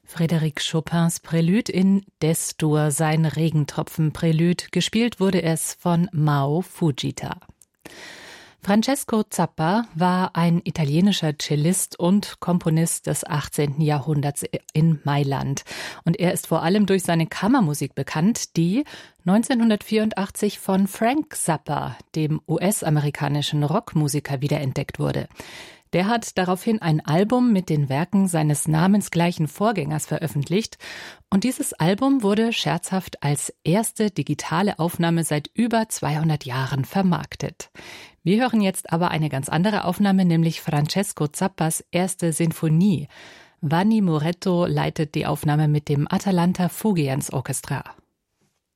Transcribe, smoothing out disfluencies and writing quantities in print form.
Frédéric Chopins Prélude in Des-Dur, sein Regentropfen-Prélude. Gespielt wurde es von Mao Fujita. Francesco Zappa war ein italienischer Cellist und Komponist des 18. Jahrhunderts in Mailand. Und er ist vor allem durch seine Kammermusik bekannt, die 1984 von Frank Zappa, dem US-amerikanischen Rockmusiker, wiederentdeckt wurde. Der hat daraufhin ein Album mit den Werken seines namensgleichen Vorgängers veröffentlicht. Und dieses Album wurde scherzhaft als erste digitale Aufnahme seit über 200 Jahren vermarktet. Wir hören jetzt aber eine ganz andere Aufnahme, nämlich Francesco Zappas erste Sinfonie. Vanni Moretto leitet die Aufnahme mit dem Atalanta Fugiens Orchestra.